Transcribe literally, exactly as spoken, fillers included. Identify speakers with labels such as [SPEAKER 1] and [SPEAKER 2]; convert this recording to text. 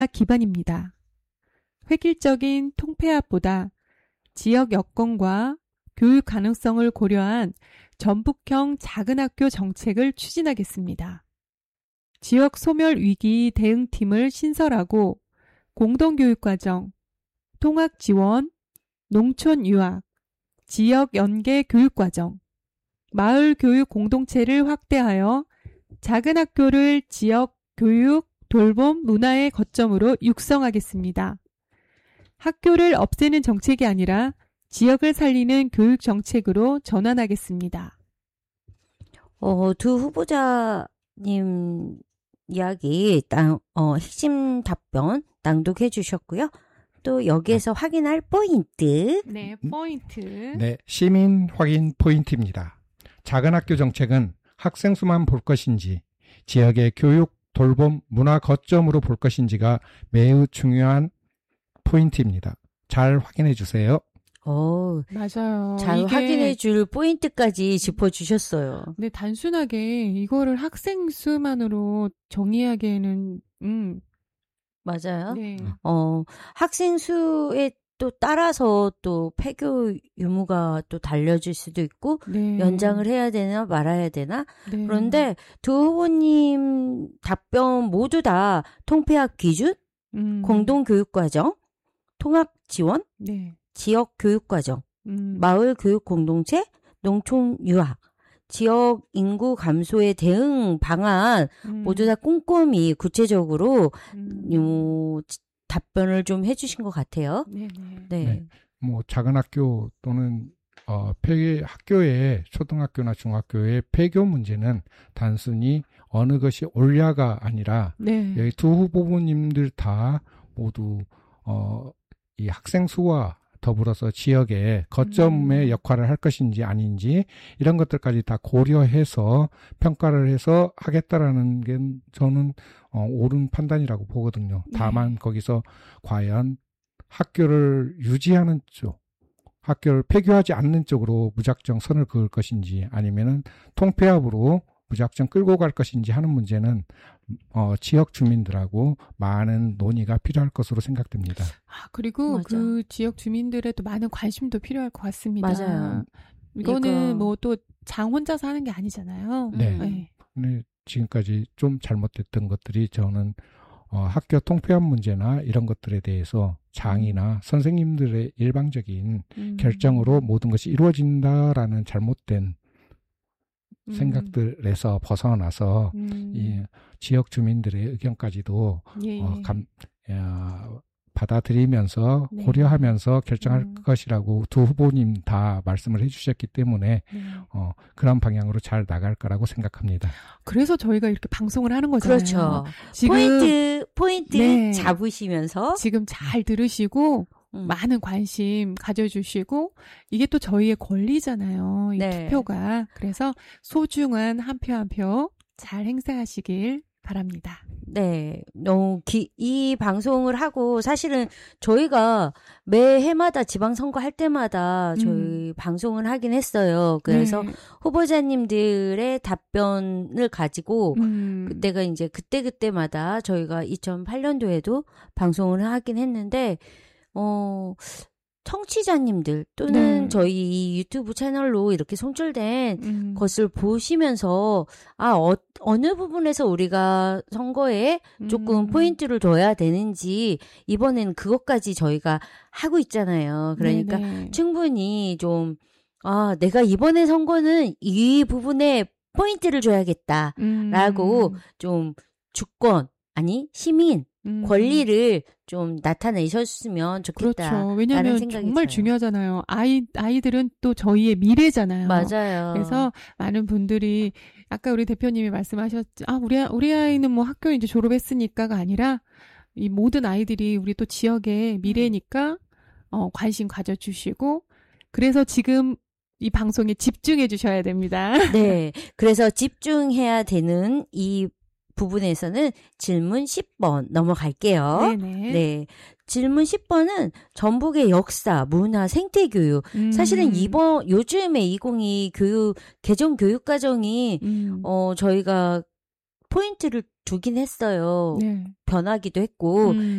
[SPEAKER 1] 기반입니다. 획일적인 통폐합보다 지역 여건과 교육 가능성을 고려한 전북형 작은 학교 정책을 추진하겠습니다. 지역 소멸 위기 대응팀을 신설하고 공동교육과정, 통학 지원, 농촌 유학, 지역 연계 교육과정, 마을 교육 공동체를 확대하여 작은 학교를 지역 교육, 돌봄, 문화의 거점으로 육성하겠습니다. 학교를 없애는 정책이 아니라 지역을 살리는 교육 정책으로 전환하겠습니다.
[SPEAKER 2] 어, 두 후보자님 이야기 땅, 어, 핵심 답변 낭독해 주셨고요. 또 여기에서 네. 확인할 포인트.
[SPEAKER 1] 네, 포인트.
[SPEAKER 3] 네, 시민 확인 포인트입니다. 작은 학교 정책은 학생 수만 볼 것인지 지역의 교육, 돌봄, 문화 거점으로 볼 것인지가 매우 중요한 포인트입니다. 잘 확인해 주세요.
[SPEAKER 2] 오,
[SPEAKER 1] 맞아요.
[SPEAKER 2] 잘
[SPEAKER 1] 이게...
[SPEAKER 2] 확인해 줄 포인트까지 짚어주셨어요.
[SPEAKER 1] 근데 단순하게 이거를 학생 수만으로 정의하기에는 음.
[SPEAKER 2] 맞아요.
[SPEAKER 1] 네.
[SPEAKER 2] 어, 학생 수에 또 따라서 또 폐교 유무가 또 달려질 수도 있고
[SPEAKER 1] 네.
[SPEAKER 2] 연장을 해야 되나 말아야 되나.
[SPEAKER 1] 네.
[SPEAKER 2] 그런데 두 후보님 답변 모두 다 통폐합 기준,
[SPEAKER 1] 음.
[SPEAKER 2] 공동교육과정, 통학 지원,
[SPEAKER 1] 네.
[SPEAKER 2] 지역 교육과정,
[SPEAKER 1] 음.
[SPEAKER 2] 마을 교육 공동체, 농촌 유학, 지역 인구 감소에 대응 방안
[SPEAKER 1] 음.
[SPEAKER 2] 모두 다 꼼꼼히 구체적으로
[SPEAKER 1] 음.
[SPEAKER 2] 요, 답변을 좀 해주신 것 같아요.
[SPEAKER 1] 네네.
[SPEAKER 2] 네.
[SPEAKER 3] 네. 뭐 작은 학교 또는 어, 폐 학교의 초등학교나 중학교의 폐교 문제는 단순히 어느 것이 옳냐가 아니라
[SPEAKER 1] 네.
[SPEAKER 3] 여기 두 후보님들 다 모두 어, 이 학생 수와 더불어서 지역의 거점의
[SPEAKER 1] 음.
[SPEAKER 3] 역할을 할 것인지 아닌지 이런 것들까지 다 고려해서 평가를 해서 하겠다라는 게 저는 어, 옳은 판단이라고 보거든요.
[SPEAKER 1] 네.
[SPEAKER 3] 다만 거기서 과연 학교를 유지하는 쪽, 학교를 폐교하지 않는 쪽으로 무작정 선을 그을 것인지 아니면은 통폐합으로 무작정 끌고 갈 것인지 하는 문제는 어, 지역 주민들하고 많은 논의가 필요할 것으로 생각됩니다.
[SPEAKER 1] 아, 그리고
[SPEAKER 2] 맞아.
[SPEAKER 1] 그 지역 주민들의 또 많은 관심도 필요할 것 같습니다.
[SPEAKER 2] 맞아요.
[SPEAKER 1] 이거는
[SPEAKER 2] 이거...
[SPEAKER 1] 뭐 또 장 혼자서 하는 게 아니잖아요.
[SPEAKER 3] 네.
[SPEAKER 1] 네.
[SPEAKER 3] 네. 지금까지 좀 잘못됐던 것들이 저는 어, 학교 통폐합 문제나 이런 것들에 대해서 장이나 선생님들의 일방적인
[SPEAKER 1] 음.
[SPEAKER 3] 결정으로 모든 것이 이루어진다라는 잘못된
[SPEAKER 1] 음.
[SPEAKER 3] 생각들에서 벗어나서
[SPEAKER 1] 음.
[SPEAKER 3] 이 지역 주민들의 의견까지도
[SPEAKER 1] 예, 예.
[SPEAKER 3] 어, 감, 야, 받아들이면서
[SPEAKER 1] 네.
[SPEAKER 3] 고려하면서 결정할
[SPEAKER 1] 음.
[SPEAKER 3] 것이라고 두 후보님 다 말씀을 해주셨기 때문에
[SPEAKER 1] 네.
[SPEAKER 3] 어, 그런 방향으로 잘 나갈 거라고 생각합니다.
[SPEAKER 1] 그래서 저희가 이렇게 방송을 하는 거잖아요.
[SPEAKER 2] 그렇죠.
[SPEAKER 1] 지금
[SPEAKER 2] 포인트 포인트
[SPEAKER 1] 네.
[SPEAKER 2] 잡으시면서
[SPEAKER 1] 지금 잘 들으시고
[SPEAKER 2] 음.
[SPEAKER 1] 많은 관심 가져주시고 이게 또 저희의 권리잖아요. 이
[SPEAKER 2] 네.
[SPEAKER 1] 투표가. 그래서 소중한 한 표 한 표 잘 행사하시길 바랍니다.
[SPEAKER 2] 네, 너무 기, 이 방송을 하고 사실은 저희가 매해마다 지방선거 할 때마다 저희
[SPEAKER 1] 음.
[SPEAKER 2] 방송을 하긴 했어요. 그래서
[SPEAKER 1] 네.
[SPEAKER 2] 후보자님들의 답변을 가지고
[SPEAKER 1] 음.
[SPEAKER 2] 그때가 이제 그때그때마다 저희가 이천팔 년도에도 방송을 하긴 했는데 어 청취자님들 또는
[SPEAKER 1] 네.
[SPEAKER 2] 저희 이 유튜브 채널로 이렇게 송출된
[SPEAKER 1] 음.
[SPEAKER 2] 것을 보시면서 아 어, 어느 부분에서 우리가 선거에 조금
[SPEAKER 1] 음.
[SPEAKER 2] 포인트를 둬야 되는지 이번에는 그것까지 저희가 하고 있잖아요. 그러니까
[SPEAKER 1] 네네.
[SPEAKER 2] 충분히 좀 아 내가 이번에 선거는 이 부분에 포인트를 줘야겠다라고
[SPEAKER 1] 음.
[SPEAKER 2] 좀 주권 아니 시민
[SPEAKER 1] 음.
[SPEAKER 2] 권리를 좀 나타내셨으면 좋겠다.
[SPEAKER 1] 그렇죠. 왜냐하면 정말
[SPEAKER 2] 들어요.
[SPEAKER 1] 중요하잖아요. 아이 아이들은 또 저희의 미래잖아요.
[SPEAKER 2] 맞아요.
[SPEAKER 1] 그래서 많은 분들이 아까 우리 대표님이 말씀하셨죠. 아 우리 우리 아이는 뭐 학교 이제 졸업했으니까가 아니라 이 모든 아이들이 우리 또 지역의 미래니까 어, 관심 가져주시고 그래서 지금 이 방송에 집중해 주셔야 됩니다.
[SPEAKER 2] 네. 그래서 집중해야 되는 이 부분에서는 질문 십 번 넘어갈게요.
[SPEAKER 1] 네네.
[SPEAKER 2] 네. 질문 십 번은 전북의 역사, 문화, 생태교육.
[SPEAKER 1] 음.
[SPEAKER 2] 사실은 이번, 요즘에 이천이십 교육, 개정 교육과정이,
[SPEAKER 1] 음.
[SPEAKER 2] 어, 저희가 포인트를 두긴 했어요.
[SPEAKER 1] 네.
[SPEAKER 2] 변하기도 했고
[SPEAKER 1] 음.